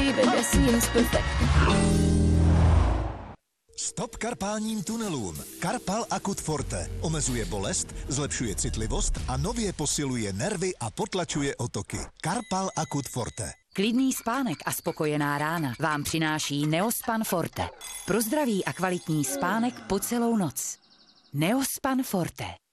baby seems perfect. Stop karpálním tunelům. Karpal Akut Forte omezuje bolest, zlepšuje citlivost a nově posiluje nervy a potlačuje otoky. Karpal Akut Forte. Klidný spánek a spokojená rána vám přináší Neospan Forte. Pro zdravý a kvalitní spánek po celou noc. Neospan Forte.